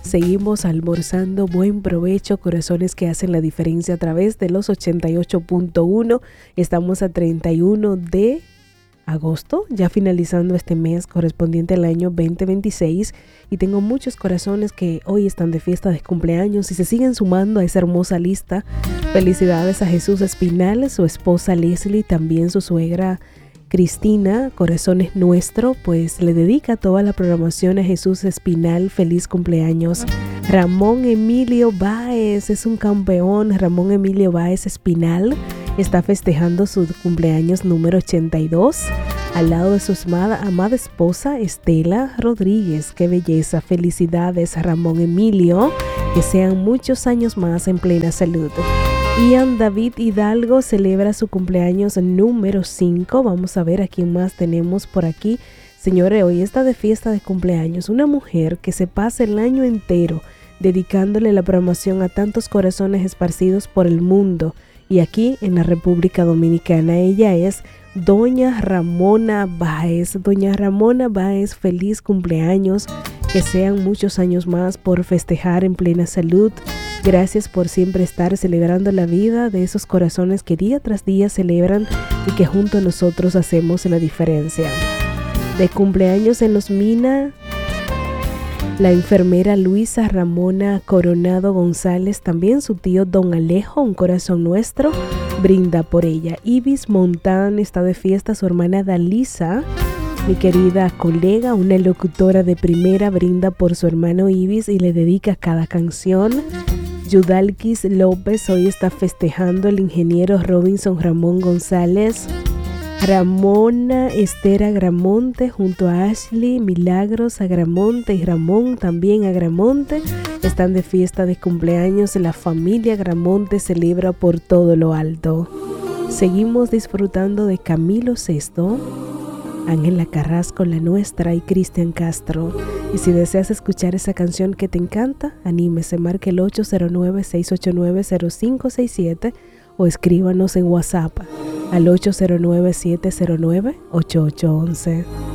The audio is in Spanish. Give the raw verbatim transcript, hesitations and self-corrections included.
Seguimos almorzando. Buen provecho, corazones que hacen la diferencia a través de los ochenta y ocho punto uno. Estamos a treinta y uno de agosto, ya finalizando este mes correspondiente al año veinte veintiséis, y tengo muchos corazones que hoy están de fiesta de cumpleaños y se siguen sumando a esa hermosa lista. Felicidades a Jesús Espinal, su esposa Leslie, también su suegra Cristina. Corazones Nuestro pues le dedica toda la programación a Jesús Espinal. Feliz cumpleaños. Ramón Emilio Báez es un campeón. Ramón Emilio Báez Espinal está festejando su cumpleaños número ochenta y dos al lado de su amada, amada esposa Estela Rodríguez. ¡Qué belleza! Felicidades a Ramón Emilio, que sean muchos años más en plena salud. Ian David Hidalgo celebra su cumpleaños número cinco. Vamos a ver a quién más tenemos por aquí. Señores, hoy está de fiesta de cumpleaños una mujer que se pasa el año entero dedicándole la programación a tantos corazones esparcidos por el mundo y aquí en la República Dominicana. Ella es Doña Ramona Báez. Doña Ramona Báez, feliz cumpleaños. Que sean muchos años más por festejar en plena salud. Gracias por siempre estar celebrando la vida de esos corazones que día tras día celebran y que junto a nosotros hacemos la diferencia. De cumpleaños en Los Mina, la enfermera Luisa Ramona Coronado González, también su tío Don Alejo, un corazón nuestro, brinda por ella. Ibis Montán está de fiesta, su hermana Dalisa, mi querida colega, una locutora de primera, brinda por su hermano Ibis y le dedica cada canción. Yudalquis López hoy está festejando el ingeniero Robinson Ramón González. Ramona Esther Agramonte junto a Ashley Milagros Agramonte y Ramón también Agramonte están de fiesta de cumpleaños. La familia Agramonte celebra por todo lo alto. Seguimos disfrutando de Camilo Sesto, Ángela Carrasco, la nuestra, y Cristian Castro. Y si deseas escuchar esa canción que te encanta, anímese, marque el ocho cero nueve, seis ocho nueve, cero cinco seis siete o escríbanos en WhatsApp al ocho cero nueve, siete cero nueve, ocho ocho uno uno.